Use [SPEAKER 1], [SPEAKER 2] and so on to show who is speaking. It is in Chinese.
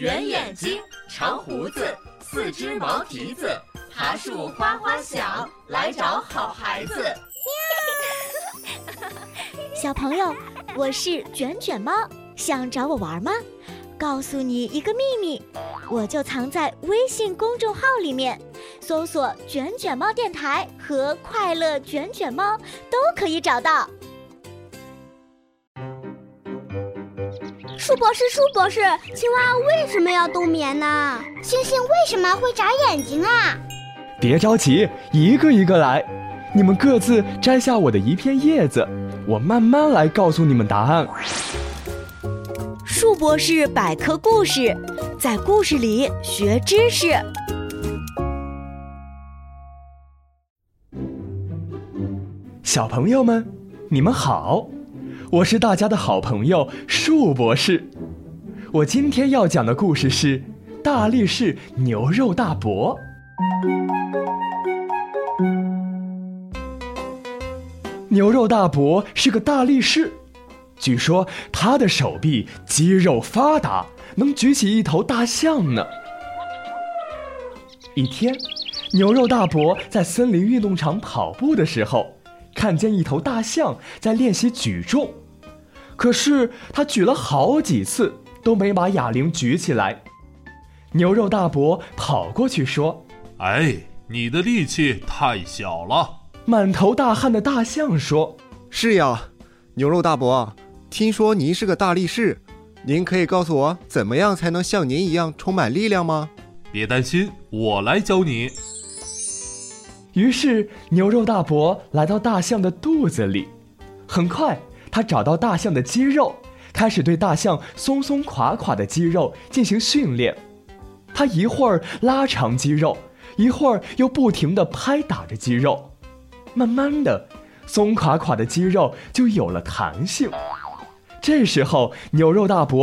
[SPEAKER 1] 圆眼睛，长胡子，四只毛蹄子，爬树哗哗响，来找好孩子。
[SPEAKER 2] 小朋友，我是卷卷猫，想找我玩吗？告诉你一个秘密，我就藏在微信公众号里面，搜索卷卷猫电台和快乐卷卷猫都可以找到。
[SPEAKER 3] 树博士，青蛙为什么要冬眠呢？
[SPEAKER 4] 星星为什么会眨眼睛啊？
[SPEAKER 5] 别着急，一个一个来，你们各自摘下我的一片叶子，我慢慢来告诉你们答案。
[SPEAKER 2] 树博士百科故事，在故事里学知识。
[SPEAKER 5] 小朋友们，你们好，我是大家的好朋友树博士。我今天要讲的故事是大力士牛肉大伯。牛肉大伯是个大力士，据说他的手臂肌肉发达，能举起一头大象呢。一天，牛肉大伯在森林运动场跑步的时候，看见一头大象在练习举重，可是他举了好几次都没把哑铃举起来。牛肉大伯跑过去说：“
[SPEAKER 6] 哎，你的力气太小了。”
[SPEAKER 5] 满头大汗的大象说：“
[SPEAKER 7] 是呀，牛肉大伯，听说您是个大力士，您可以告诉我怎么样才能像您一样充满力量吗？”
[SPEAKER 6] 别担心，我来教你。
[SPEAKER 5] 于是牛肉大伯来到大象的肚子里，很快他找到大象的肌肉，开始对大象松松垮垮的肌肉进行训练。他一会儿拉长肌肉，一会儿又不停地拍打着肌肉，慢慢的，松垮垮的肌肉就有了弹性。这时候牛肉大伯